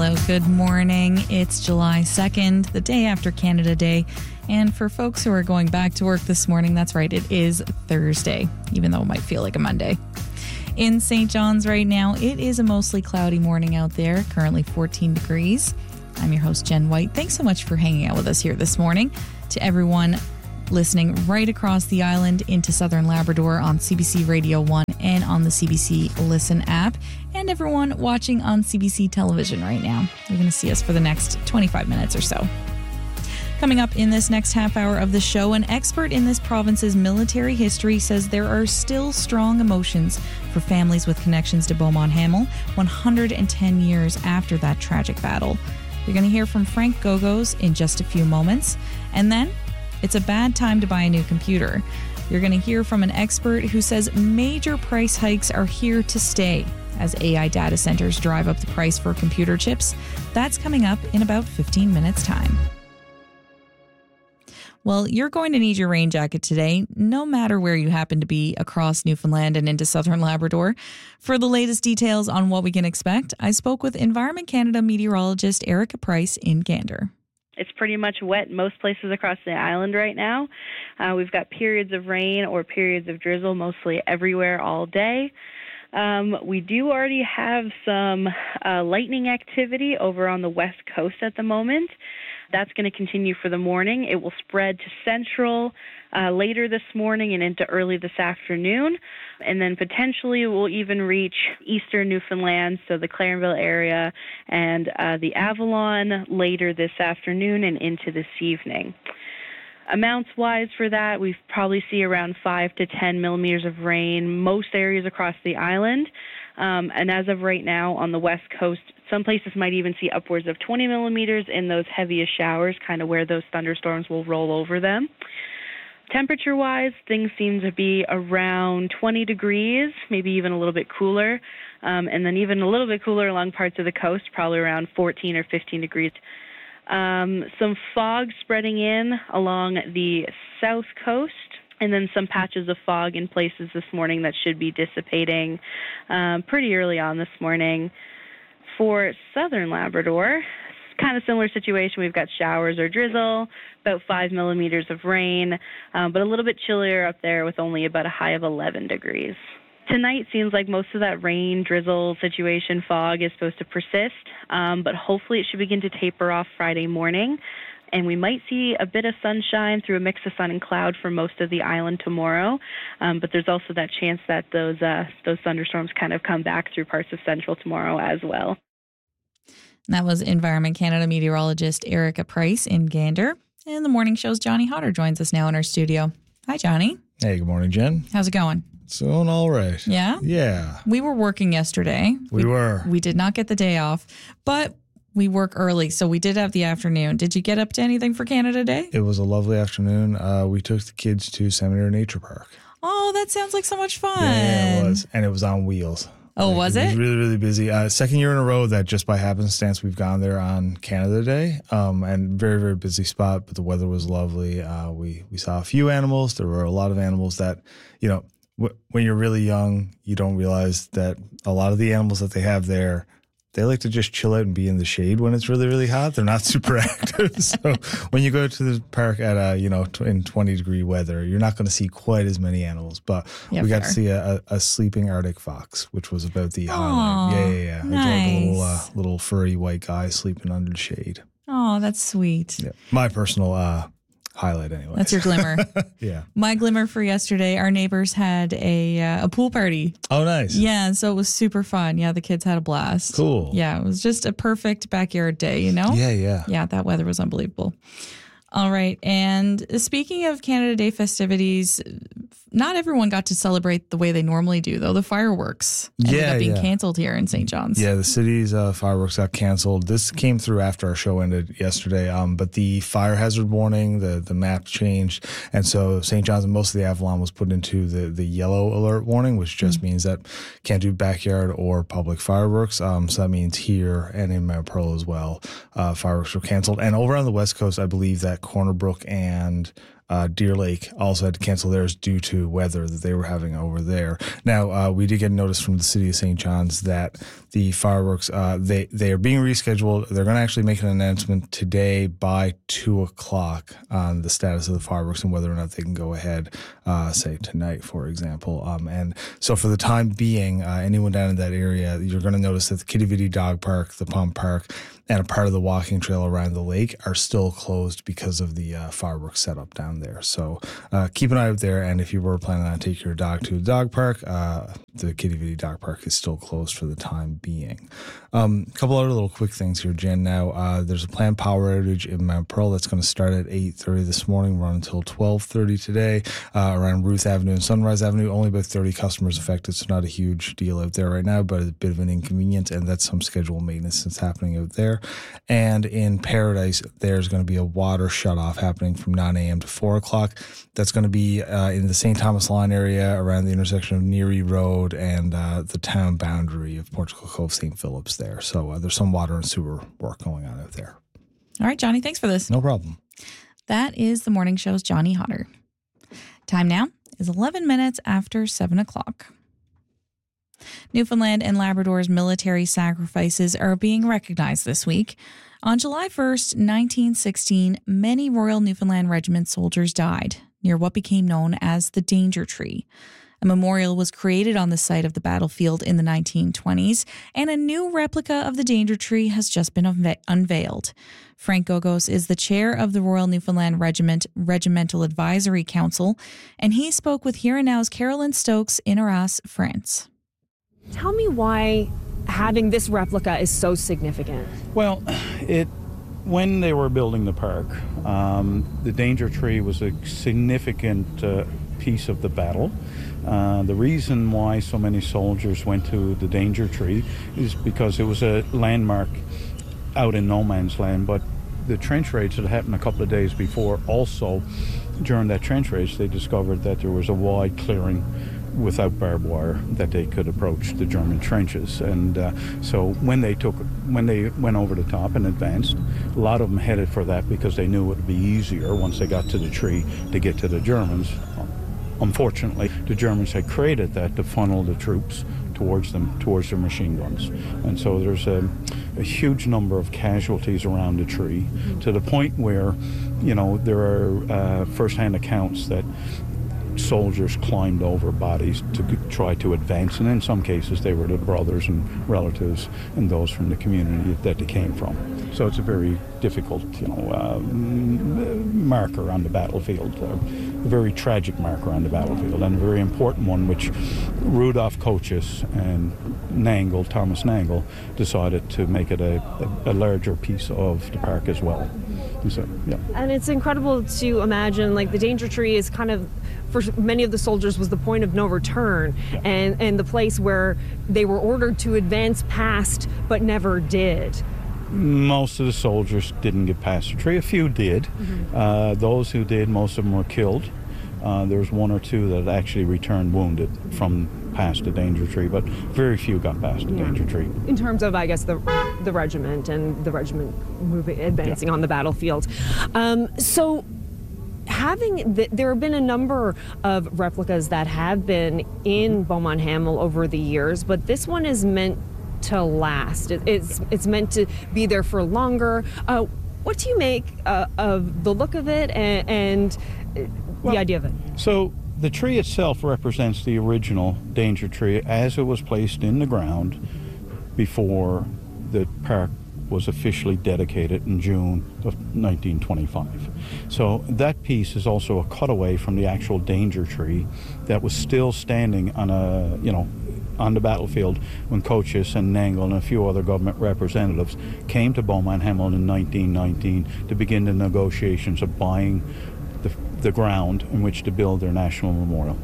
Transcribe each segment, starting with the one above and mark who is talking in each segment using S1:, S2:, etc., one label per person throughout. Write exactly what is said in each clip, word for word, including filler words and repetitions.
S1: Hello, good morning. It's July second, the day after Canada Day. And for folks who are going back to work this morning, that's right, it is Thursday, even though it might feel like a Monday. In Saint John's right now, it is a mostly cloudy morning out there, currently fourteen degrees. I'm your host, Jen White. Thanks so much for hanging out with us here this morning. To everyone listening right across the island into Southern Labrador on C B C Radio one and on the C B C Listen app, and everyone watching on C B C television right now. You're going to see us for the next twenty-five minutes or so. Coming up in this next half hour of the show, an expert in this province's military history says there are still strong emotions for families with connections to Beaumont Hamel one hundred ten years after that tragic battle. You're going to hear from Frank Gogos in just a few moments. And then it's a bad time to buy a new computer. You're going to hear from an expert who says major price hikes are here to stay as A I data centers drive up the price for computer chips. That's coming up in about fifteen minutes' time. Well, you're going to need your rain jacket today, no matter where you happen to be across Newfoundland and into Southern Labrador. For the latest details on what we can expect, I spoke with Environment Canada meteorologist Erica Price in Gander.
S2: It's pretty much wet in most places across the island right now. Uh, we've got periods of rain or periods of drizzle mostly everywhere all day. Um, we do already have some uh, lightning activity over on the west coast at the moment. That's going to continue for the morning. It will spread to central uh, later this morning and into early this afternoon. And then potentially it will even reach eastern Newfoundland, so the Clarenville area and uh, the Avalon later this afternoon and into this evening. Amounts-wise for that, we probably see around five to ten millimeters of rain, most areas across the island. Um, and as of right now on the west coast, some places might even see upwards of twenty millimeters in those heaviest showers, kind of where those thunderstorms will roll over them. Temperature-wise, things seem to be around twenty degrees, maybe even a little bit cooler, um, and then even a little bit cooler along parts of the coast, probably around fourteen or fifteen degrees. Um, some fog spreading in along the south coast, and then some patches of fog in places this morning that should be dissipating um, pretty early on this morning. For Southern Labrador, kind of similar situation. We've got showers or drizzle, about five millimeters of rain, um, but a little bit chillier up there with only about a high of eleven degrees. Tonight seems like most of that rain, drizzle situation, fog is supposed to persist, um, but hopefully it should begin to taper off Friday morning. And we might see a bit of sunshine through a mix of sun and cloud for most of the island tomorrow. Um, but there's also that chance that those uh, those thunderstorms kind of come back through parts of central tomorrow as well.
S1: That was Environment Canada meteorologist Erica Price in Gander. And the morning show's Johnny Hodder joins us now in our studio. Hi, Johnny.
S3: Hey, good morning, Jen.
S1: How's it going?
S3: It's going all right.
S1: Yeah?
S3: Yeah.
S1: We were working yesterday.
S3: We, we were.
S1: We did not get the day off, but we work early, so we did have the afternoon. Did you get up to anything for Canada Day?
S3: It was a lovely afternoon. Uh, we took the kids to Seminary Nature Park.
S1: Oh, that sounds like so much fun.
S3: Yeah, it was. And it was on wheels.
S1: Oh,
S3: like,
S1: was it?
S3: It was really, really busy. Uh, second year in a row that just by happenstance we've gone there on Canada Day. Um, and very, very busy spot, but the weather was lovely. Uh, we, we saw a few animals. There were a lot of animals that, you know, w- when you're really young, you don't realize that a lot of the animals that they have there, they like to just chill out and be in the shade when it's really, really hot. They're not super active. So when you go to the park at a, you know, in twenty degree weather, you're not going to see quite as many animals. But
S1: yeah,
S3: we got
S1: fair.
S3: to see a, a sleeping Arctic fox, which was about the
S1: Aww,
S3: highlight. Yeah, yeah, yeah.
S1: Nice.
S3: I drove a little, uh, little furry white guy sleeping under the shade.
S1: Oh, that's sweet.
S3: Yeah. My personal uh, highlight anyway.
S1: That's your glimmer.
S3: Yeah.
S1: My glimmer for yesterday, our neighbors had a uh, a pool party.
S3: Oh, nice.
S1: Yeah, so it was super fun. Yeah, the kids had a blast.
S3: Cool.
S1: Yeah, it was just a perfect backyard day, you know?
S3: Yeah, yeah.
S1: Yeah, that weather was unbelievable. All right. And speaking of Canada Day festivities, not everyone got to celebrate the way they normally do, though. The fireworks ended
S3: Yeah,
S1: up being
S3: yeah.
S1: canceled here in Saint John's.
S3: Yeah, the city's uh, fireworks got canceled. This came through after our show ended yesterday, um, but the fire hazard warning, the, the map changed, and so Saint John's and most of the Avalon was put into the, the yellow alert warning, which just mm-hmm. means that can't do backyard or public fireworks. Um, so that means here and in Mount Pearl as well, uh, fireworks were canceled. And over on the West Coast, I believe that Corner Brook and uh, Deer Lake also had to cancel theirs due to weather that they were having over there. Now, uh, we did get a notice from the city of Saint John's that the fireworks, uh, they, they are being rescheduled. They're going to actually make an announcement today by two o'clock on the status of the fireworks and whether or not they can go ahead, uh, say tonight, for example. Um, and so for the time being, uh, anyone down in that area, you're going to notice that the Kitty Vitty Dog Park, the Pump Park, and a part of the walking trail around the lake are still closed because of the uh, fireworks setup down there. So uh, keep an eye out there. And if you were planning on taking your dog to the dog park, uh, the Kitty Vitty Dog Park is still closed for the time being. Um, a couple other little quick things here, Jen. Now, uh, there's a planned power outage in Mount Pearl that's going to start at eight thirty this morning, run until twelve thirty today, uh, around Ruth Avenue and Sunrise Avenue. Only about thirty customers affected, so not a huge deal out there right now, but a bit of an inconvenience, and that's some scheduled maintenance that's happening out there. And in Paradise, there's going to be a water shutoff happening from nine a.m. to four o'clock. That's going to be uh, in the Saint Thomas Line area around the intersection of Neary Road and uh, the town boundary of Portugal Cove, Saint Phillips there. So uh, there's some water and sewer work going on out there.
S1: All right, Johnny, thanks for this.
S3: No problem.
S1: That is the morning show's Johnny Hodder. Time now is eleven minutes after seven o'clock. Newfoundland and Labrador's military sacrifices are being recognized this week. On July first, nineteen sixteen, many Royal Newfoundland Regiment soldiers died near what became known as the Danger Tree. A memorial was created on the site of the battlefield in the nineteen twenties, and a new replica of the Danger Tree has just been unve- unveiled. Frank Gogos is the chair of the Royal Newfoundland Regiment Regimental Advisory Council, and he spoke with Here and Now's Carolyn Stokes in Arras, France.
S4: Tell me why having this replica is so significant.
S5: Well, it when they were building the park, um, the Danger Tree was a significant uh, piece of the battle. Uh, the reason why so many soldiers went to the Danger Tree is because it was a landmark out in no man's land, but the trench raids that happened a couple of days before also, during that trench raids, they discovered that there was a wide clearing without barbed wire that they could approach the German trenches. And uh, so when they took, when they went over the top and advanced, a lot of them headed for that because they knew it would be easier once they got to the tree to get to the Germans. Unfortunately, the Germans had created that to funnel the troops towards them, towards their machine guns. And so there's a, a huge number of casualties around the tree, mm-hmm. to the point where, you know, there are uh, first-hand accounts that soldiers climbed over bodies to try to advance, and in some cases they were the brothers and relatives and those from the community that they came from. So it's a very difficult, you know, uh, marker on the battlefield, uh, a very tragic marker on the battlefield, and a very important one which Rudolph Coaches and Nangle, Thomas Nangle, decided to make it a, a, a larger piece of the park as well. And so, yeah.
S4: And it's incredible to imagine, like, the Danger Tree is kind of, for many of the soldiers, was the point of no return, yeah. and, and the place where they were ordered to advance past but never did.
S5: Most of the soldiers didn't get past the tree. A few did. Mm-hmm. Uh, those who did, most of them were killed. Uh, there was one or two that actually returned wounded from past the Danger Tree, but very few got past the yeah. Danger Tree.
S4: In terms of, I guess, the the regiment and the regiment moving, advancing yeah. on the battlefield. Um, so having, the, there have been a number of replicas that have been in Beaumont Hamel over the years, but this one is meant to last. It, it's it's meant to be there for longer. Uh, what do you make uh, of the look of it and, and well, the idea of it?
S5: So the tree itself represents the original Danger Tree as it was placed in the ground before the park was officially dedicated in June of nineteen twenty-five. So that piece is also a cutaway from the actual Danger Tree that was still standing on a, you know, on the battlefield when Coaches and Nangle and a few other government representatives came to Beaumont Hamel in nineteen nineteen to begin the negotiations of buying the, the ground in which to build their national memorial.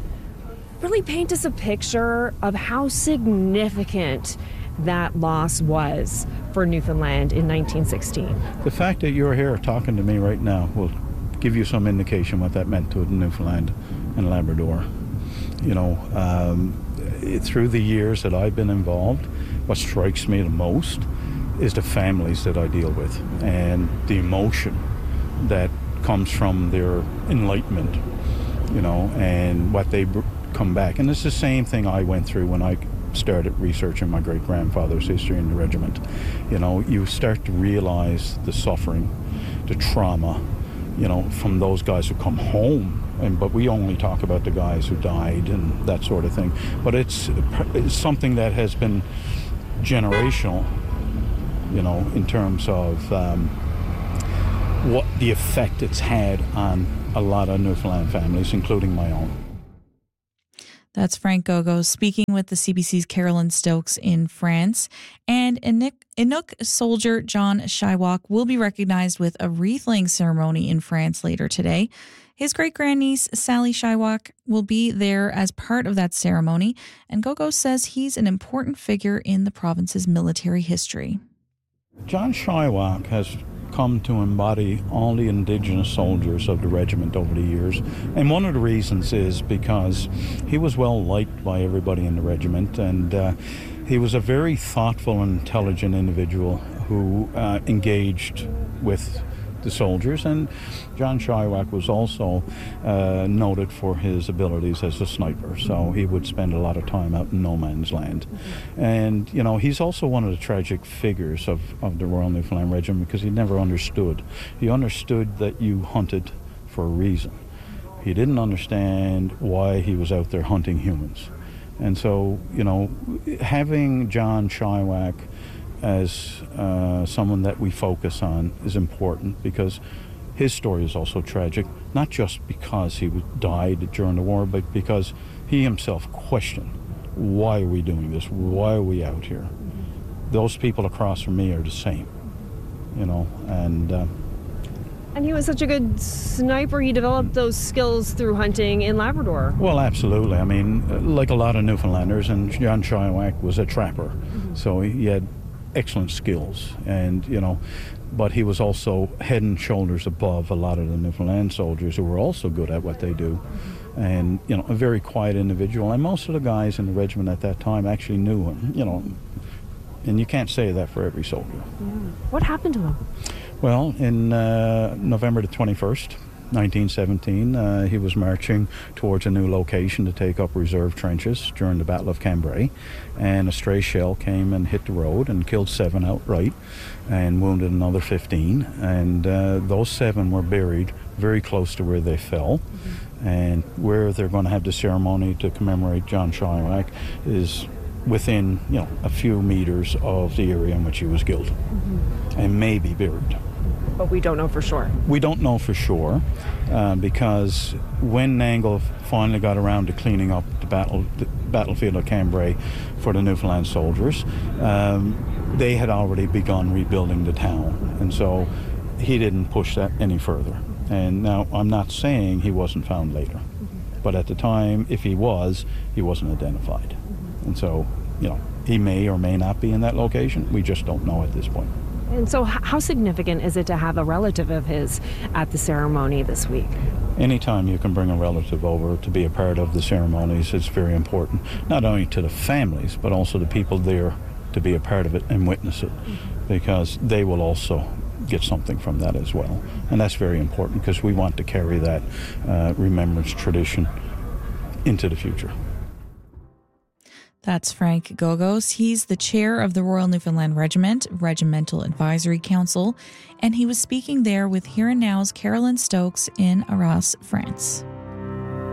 S4: Really paint us a picture of how significant that loss was for Newfoundland in nineteen sixteen.
S5: The fact that you're here talking to me right now will give you some indication what that meant to Newfoundland and Labrador. You know, um, through the years that I've been involved, what strikes me the most is the families that I deal with and the emotion that comes from their enlightenment, you know, and what they br- come back. And it's the same thing I went through when I started researching my great-grandfather's history in the regiment. You know, you start to realize the suffering, the trauma, you know, from those guys who come home. And but we only talk about the guys who died and that sort of thing. But it's, it's something that has been generational, you know, in terms of um, what the effect it's had on a lot of Newfoundland families, including my own.
S1: That's Frank Gogo speaking with the C B C's Carolyn Stokes in France. And Inuk soldier John Shywock will be recognized with a wreath-laying ceremony in France later today. His great-grandniece, Sally Shywock, will be there as part of that ceremony, and Gogo says he's an important figure in the province's military history.
S5: John Shywock has come to embody all the Indigenous soldiers of the regiment over the years. And one of the reasons is because he was well liked by everybody in the regiment, and uh, he was a very thoughtful and intelligent individual who uh, engaged with the soldiers. And John Shywock was also uh, noted for his abilities as a sniper, so he would spend a lot of time out in no man's land. And you know, he's also one of the tragic figures of, of the Royal Newfoundland Regiment, because he never understood. He understood that you hunted for a reason. He didn't understand why he was out there hunting humans. And so, you know, having John Shywock as uh, someone that we focus on is important, because his story is also tragic, not just because he died during the war, but because he himself questioned, why are we doing this? Why are we out here? Those people across from me are the same, you know, and... Uh,
S4: And he was such a good sniper. He developed those skills through hunting in Labrador.
S5: Well, absolutely. I mean, like a lot of Newfoundlanders, and John Shywock was a trapper, mm-hmm. so he had excellent skills, and you know, but he was also head and shoulders above a lot of the Newfoundland soldiers who were also good at what they do, and you know, a very quiet individual. And most of the guys in the regiment at that time actually knew him, you know, and you can't say that for every soldier.
S4: Yeah. What happened to him?
S5: Well, in uh, November the twenty-first, nineteen seventeen, uh, he was marching towards a new location to take up reserve trenches during the Battle of Cambrai, and a stray shell came and hit the road and killed seven outright and wounded another fifteen, and uh, those seven were buried very close to where they fell. Mm-hmm. And where they're going to have the ceremony to commemorate John Shywock is within, you know, a few meters of the area in which he was killed, mm-hmm. and may be buried.
S4: But we don't know for sure.
S5: We don't know for sure, uh, because when Nangle finally got around to cleaning up the battle, the battlefield of Cambrai for the Newfoundland soldiers, um, they had already begun rebuilding the town, and so he didn't push that any further. And now I'm not saying he wasn't found later, mm-hmm. but at the time, if he was, he wasn't identified. Mm-hmm. And so, you know, he may or may not be in that location. We just don't know at this point.
S4: And so how significant is it to have a relative of his at the ceremony this week?
S5: Anytime you can bring a relative over to be a part of the ceremonies, it's very important, not only to the families, but also the people there to be a part of it and witness it, mm-hmm. because they will also get something from that as well. And that's very important, because we want to carry that uh, remembrance tradition into the future.
S1: That's Frank Gogos. He's the chair of the Royal Newfoundland Regiment, Regimental Advisory Council, and he was speaking there with Here and Now's Carolyn Stokes in Arras, France.